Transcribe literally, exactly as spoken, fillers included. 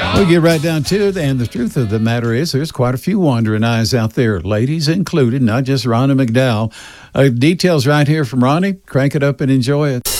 We'll get right down to it, and the truth of the matter is there's quite a few wandering eyes out there, ladies included, not just Ronnie McDowell. Uh, details right here from Ronnie. Crank it up and enjoy it.